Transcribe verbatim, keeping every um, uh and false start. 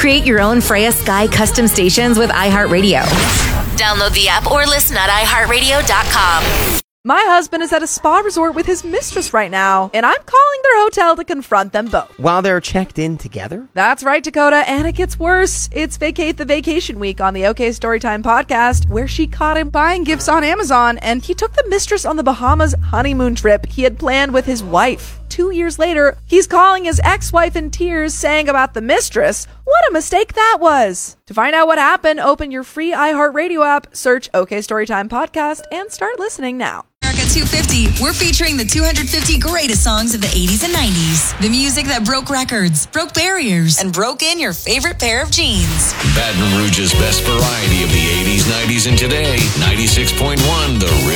Create your own Freya Sky custom stations with iHeartRadio. Download the app or listen at i heart radio dot com. My husband is at a spa resort with his mistress right now, and I'm calling their hotel to confront them both. While they're checked in together? That's right, Dakota, and it gets worse. It's Vacate the Vacation Week on the OK Storytime podcast, where she caught him buying gifts on Amazon, and he took the mistress on the Bahamas honeymoon trip he had planned with his wife. Two years later, he's calling his ex-wife in tears, saying about the mistress, what a mistake that was. To find out what happened, open your free iHeartRadio app, search OK Storytime Podcast, and start listening now. America two fifty, we're featuring the two hundred fifty greatest songs of the eighties and nineties. The music that broke records, broke barriers, and broke in your favorite pair of jeans. Baton Rouge's best variety of the eighties, nineties, and today. ninety-six point one The River.